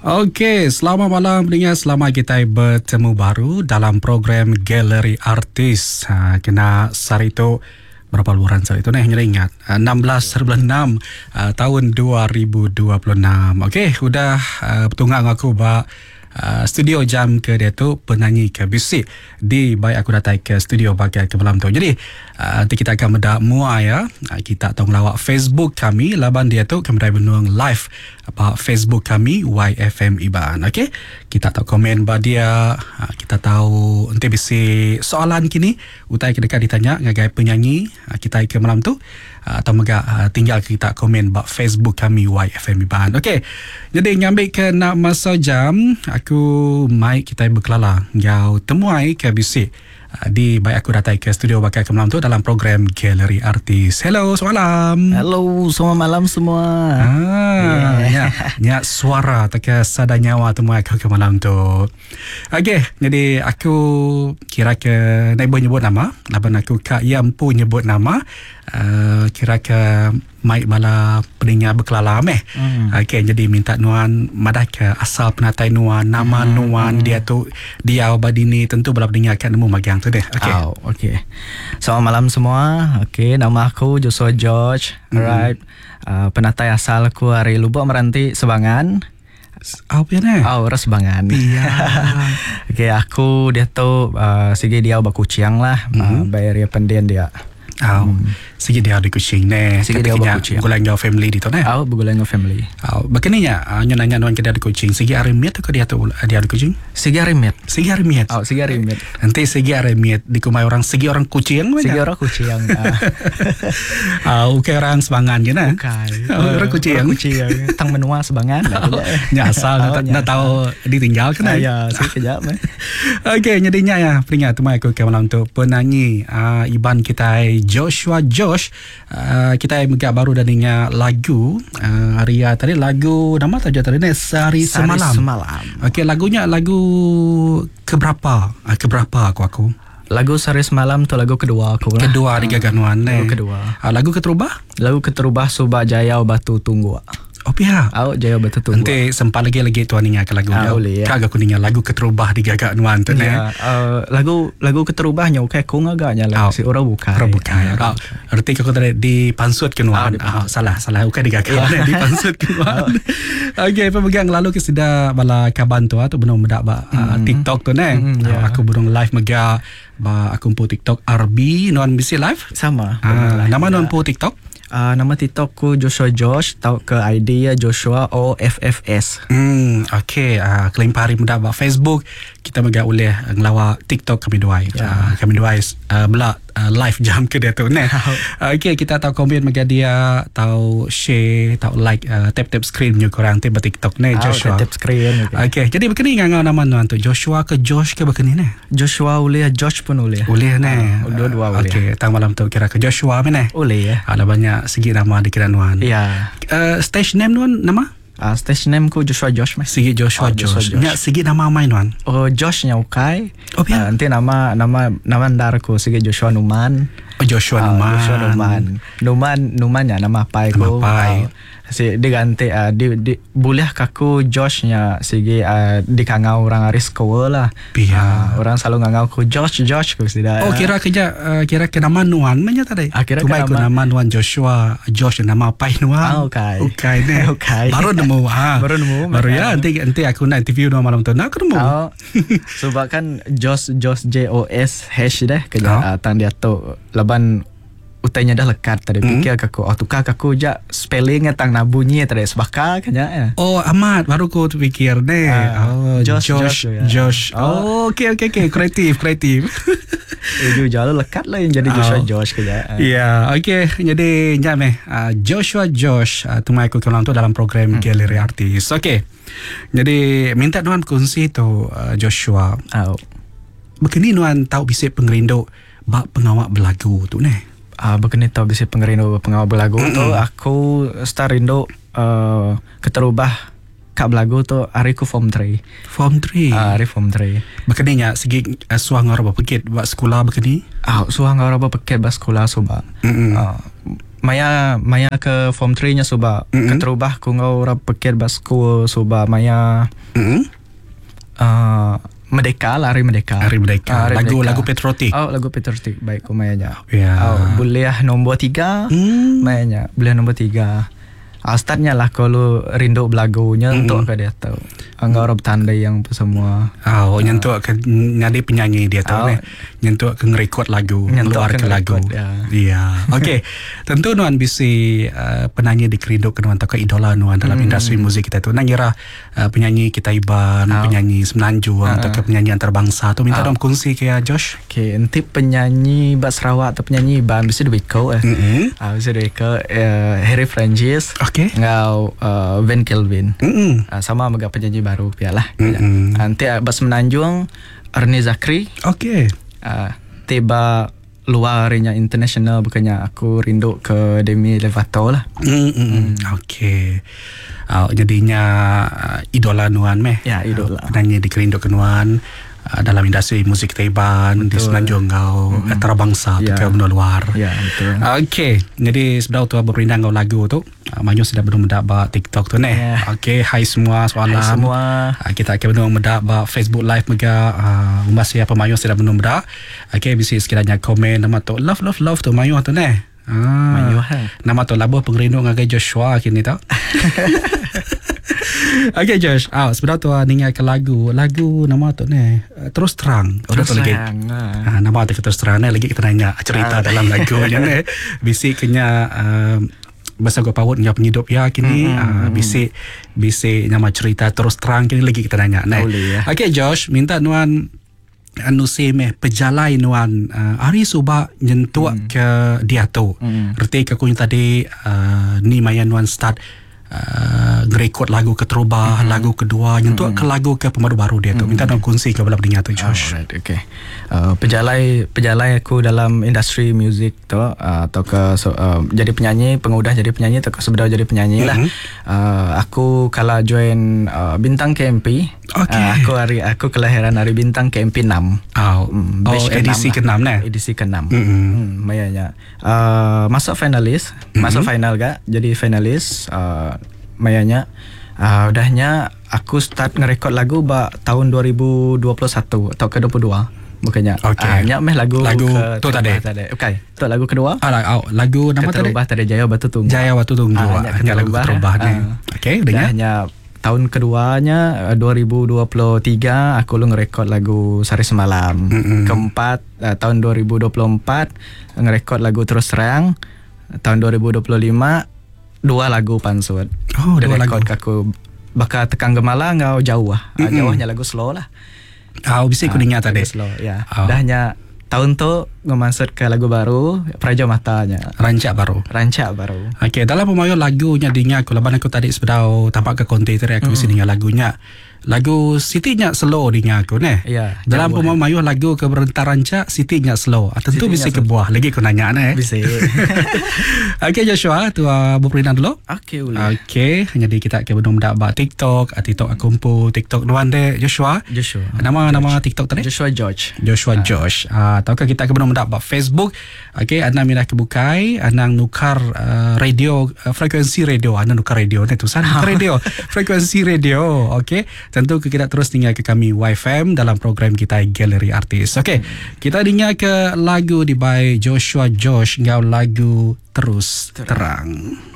Okey, selamat malam pendengar. Selamat kita bertemu baru dalam program Galeri Artis. Kena hari itu berapa luaran hari itu nih? Jadi ingat 16/6 tahun 2026. Okey, udah bertunggang aku studio jam ke dia tu penyanyi ke bisik di baik aku datang ke studio bagai ke malam tu. Jadi nanti kita akan mendak mua ya. Kita tahu lawak Facebook kami laban dia tu kami dah benuang live apa Facebook kami YFM Iban. Okey. Kita tahu komen ba dia, kita tahu nanti bisi soalan kini utai kita ditanya ngagai penyanyi kita ke malam tu atau mega tinggal kita komen ba Facebook kami YFM Iban. Okey. Jadi ngambil ke nak masa jam aku mai kita berkelala ngau temuai ke bisik di baik aku datang ke studio bakal ke malam tu dalam program Galeri Artis. Hello, selamat malam. Hello, selamat malam semua. Ya suara tak sada nyawa temuai aku ke malam tu. Okey, jadi aku kira ke nak nyebut nama, laban aku Kak Yampu nyebut nama. Kira ke mai bala pendengar berkelala Okey, jadi minta nuan madah ke asal penatai nuan, nama nuan dia tu dia badini tentu bala pendengar akan nemu magang tu deh. Okey. Okey. Selamat malam semua. Okey, nama aku Joshua George. Alright. Penatai asal aku dari Lubuk Meranti, Sebangan. Apa ni? Ras Sebangan. Iya. Okey, aku dia tu sige dia bakuciang lah. Bayar dia pendian dia. Sige dia di Kuching ne. Sige dia di Kuching. Gulang dia family di tu ne. Bergulang family. Begininya nanya nuan ke dia di Kuching. Sige arimiet ke dia tu dia di Kuching? Sige arimiet. Sige arimiet. Sige arimiet. Nanti sige arimiet di kumai orang sige orang Kuching. Sige orang Kuching. Ukai orang Sebangan je na. Ukai. Orang Kuching. Tang menua Sebangan. Nyasal nak tahu ditinggal ke na. Ya, sekejap. Okey, jadinya ya peringat temai aku ke malam tu penyanyi Iban kita Joshua Josh. Kita megak baru daninya lagu Ria tadi lagu nama tajuk tadi ni Sehari Semalam. Okey, lagunya lagu keberapa aku lagu Sehari Semalam tu lagu kedua aku lah. Kedua di Gaganuan lagu kedua. Lagu keterubah Subak Jaya Batu Tunggu. Oh pihak Jaya Batu Tunggu. Nanti sempat lagi tuan ninga ke lagu dia. Kagak aku ninga lagu keterubah di Gaganuan tu ne. Lagu keterubahnya okay kung agaknya lah si orang bukan. Arti aku tadi di pansut ke nuan. Salah bukan di Gaganuan di pansut ke nuan. Okey, pemegang lalu ke sida bala kaban tu tu benar mendak TikTok tu ne. Aku burung live mega aku pu TikTok RB nuan bisi live sama. Nama nuan pu TikTok? Nama TikTokku Joshua Josh, tahu ke ID ya Joshua OFFS. Okey, kelimpari muda ba Facebook kita mega boleh ngelawa TikTok kami dua. Kami dua belak live jam ke dia tu ne. Okey, kita tahu komen mega dia, tahu share, tahu like, tap screen nyu korang tiba TikTok ne Joshua. Tap screen. Okey, jadi begini ngau nama nuan tu Joshua ke Josh ke begini ne? Joshua boleh, Josh pun boleh. Boleh ne. Dua-dua boleh. Okey, tang malam tu kira ke Joshua ne? Boleh ya. Ada banyak segi nama di kira nuan. Ya. Stage name nuan nama? Stage name ku Joshua Josh mah. Segi Joshua Josh. Nya segi nama main nuan. Joshnya ukai. Nanti nama ndar ku segi Joshua Numan. Joshua Numan. Numannya nama pai ku. Si diganti boleh kaku Joshnya segi dikangau orang aris ko lah. Orang selalu ngangau ku Josh ku sida. Kira ke nama nuan menya tadi. Kira nama nuan Joshua Josh nama pai nuan. Okay ne. Baru nemu. Baru ya nanti aku nak interview nama malam tu nak nemu. Sebab kan Josh JOS hash deh kerja tang dia tu leban utainya dah lekat tadi fikir aku tukar aku je spelling tang na bunyi tadi sebaka kanya amat baru ku fikir deh. Josh. Okey kreatif. Jauh lekat lah yang jadi Joshua Josh kerja. Ya, okey. Jadi nyame Joshua Josh tumai aku kelang tu dalam program Galeri Artis. Okey. Jadi minta nuan kongsi tu Joshua. Begini nuan tahu bisik pengerindu bak pengawak belagu tu ne. Begini tahu bisa pengerindu pengawal belagu tu aku start rindu keterubah kak belagu tu hari ku form 3. Hari form 3. Begininya segi suang orang berpikir buat sekolah begini. Suang orang berpikir buat sekolah sebab Maya ke form 3 nya suba keterubah ku ngau rap pikir bas school suba maya Merdeka lah, Hari Merdeka. Hari Merdeka. Hari Lagu Merdeka. lagu patriotik. Oh, lagu patriotik. Baik, mayanya. Ya. Buliah nombor 3. Mayanya. Buliah nombor 3. Startnya lah kalau rindu belagunya untuk ke dia tahu. Anggar orang tandai yang semua. Nyentuh ke ngadi penyanyi dia tahu ni. Nyentuh ke ngerekod lagu, keluar ke lagu. Iya. Okey. Tentu nuan bisi penyanyi dikerindu ke nuan ke idola nuan dalam industri muzik kita tu. Nangira penyanyi kita Iban, penyanyi Semenanjung atau ke penyanyi antarabangsa tu minta dong kongsi ke Josh. Okey, nanti penyanyi Bas Sarawak atau penyanyi Iban bisa duiko bisa duiko Harry Francis. Okay. Ngau Van Kelvin. Sama mega penyanyi baru pialah. Nanti Bas Menanjung Ernie Zakri. Okay. Tiba luarnya international bukannya aku rindu ke Demi Lovato lah. Okay. Jadinya idola nuan meh. Ya, idola. Penyanyi dikerindu ke nuan dalam industri musik Taiban di Semenanjung kau antarabangsa tu ke benua luar. Ya, betul. Okey, jadi sebenarnya tu berpindah kau lagu tu. Manyu sudah belum mendapat TikTok tu ni. Okey, hai semua soalan. Hai semua. Kita akan belum mendapat Facebook Live mega masih apa Manyu sudah belum mendapat. Okey, bisa sekiranya komen nama tu love tu Manyu tu ni. Manyu nama tu labuh pengerindu ngagai Joshua kini tau. Okay Josh, sebenarnya tu dengar ke lagu nama tu ni Terus Terang. Terus Terang. Nama tu Terus Terang ni lagi kita nanya cerita dalam lagu ni. Bisik kena bahasa gua pawut nya penghidup ya kini bisik nama cerita Terus Terang kini lagi kita nanya. Okay Josh, minta nuan anu semeh pejalai nuan hari suba nyentuh ke dia tu. Erti ke kunya tadi ni maya nuan start ngerekod lagu keterubah, lagu kedua nyentuh ke lagu ke pemadu baru dia tu. Minta dong kongsi ke belah pendengar tu Josh. Alright, okay. Pejalai aku dalam industri muzik tu atau ke jadi penyanyi, pengudah jadi penyanyi atau ke sebenarnya jadi penyanyi lah. Aku kala join Bintang KMP. Aku kelahiran hari Bintang KMP 6. Edisi ke-6 ni. Edisi ke-6. Mayanya. Masuk finalis, masuk final ga. Jadi finalis mayanya. Udahnya aku start ngerekod lagu tahun 2021 atau ke-22. Bukannya. Nyak meh lagu tu tadi. Okay. Tu lagu kedua. Lagu nama tadi. Keterubah tadi Jaya Batu Tunggu. Jaya Batu Tunggu. Hanya lagu keterubah ni. Okay, udahnya. Hanya tahun keduanya 2023 aku lu ngerekod lagu Sari Semalam. Keempat tahun 2024 ngerekod lagu Terus Terang. Tahun 2025 dua lagu Pansut. Dua lagu. Aku bakal Tekang Gemala ngau jauh jauhnya lagu slow lah. Bisa ikut ingat tadi. Slow ya. Dahnya tahun tu ngemasuk ke lagu baru Praja Matanya. Rancak baru. Okey, dalam pemayo lagunya dinga aku laban aku tadi sebedau tampak ke konten tadi aku bisa dengar lagunya. Lagu Sitinya slow dinga aku ni. Ya. Dalam pemayo lagu ke Berentar Rancak Sitinya slow. Tentu bisa ke buah lagi aku nanya ni. Bisa. Okey Joshua, tu berperindah dulu. Okey, hanya di kita ke belum dapat TikTok, TikTok aku kumpul TikTok nuan de Joshua. Nama TikTok tadi? Joshua George. Tahukah kita ke belum dapat Facebook. Okey, anda minat kebukai, anda nukar radio, frekuensi radio, anda nukar radio ni tulisan radio, frekuensi radio. Okey, tentu kita terus dengar ke kami YFM dalam program kita Galeri Artis. Okey, kita dengar ke lagu di by Joshua Josh ngau lagu Terus Terang.